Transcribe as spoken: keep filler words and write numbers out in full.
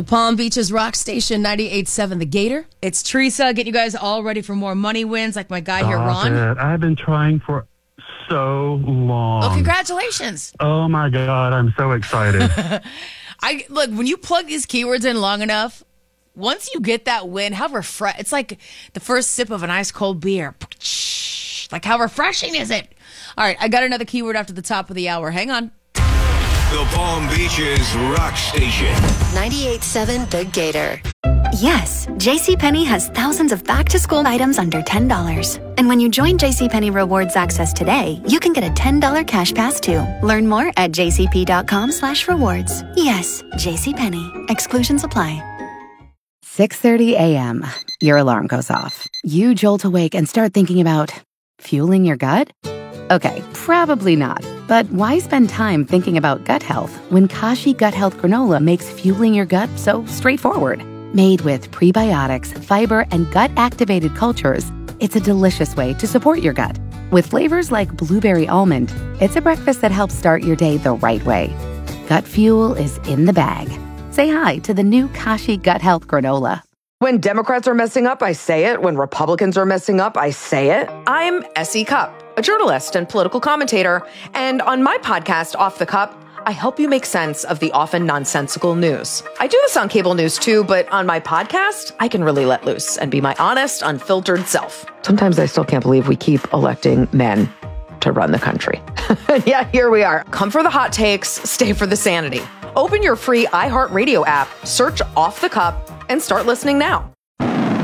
The Palm Beaches Rock Station ninety-eight point seven, The Gator. It's Teresa getting you guys all ready for more money wins like my guy here, Stop Ron. it. I've been trying for so long. Well, congratulations. Oh, my God. I'm so excited. I look, when you plug these keywords in long enough, once you get that win, how refresh it's like the first sip of an ice cold beer. Like, how refreshing is it? All right, I got another keyword after the top of the hour. Hang on. The Palm Beaches Rock Station. ninety-eight point seven The Gator. Yes, JCPenney has thousands of back-to-school items under ten dollars. And when you join JCPenney Rewards Access today, you can get a ten dollars cash pass too. Learn more at jcp.com slash rewards. Yes, JCPenney. Exclusions apply. six thirty a.m. Your alarm goes off. You jolt awake and start thinking about fueling your gut? Okay, probably not. But why spend time thinking about gut health when Kashi Gut Health Granola makes fueling your gut so straightforward? Made with prebiotics, fiber, and gut-activated cultures, it's a delicious way to support your gut. With flavors like blueberry almond, it's a breakfast that helps start your day the right way. Gut fuel is in the bag. Say hi to the new Kashi Gut Health Granola. When Democrats are messing up, I say it. When Republicans are messing up, I say it. I'm Essie Cupp, a journalist and political commentator. And on my podcast, Off the Cup, I help you make sense of the often nonsensical news. I do this on cable news too, but on my podcast, I can really let loose and be my honest, unfiltered self. Sometimes I still can't believe we keep electing men to run the country. Yeah, here we are. Come for the hot takes, stay for the sanity. Open your free iHeartRadio app, search Off the Cup, and start listening now.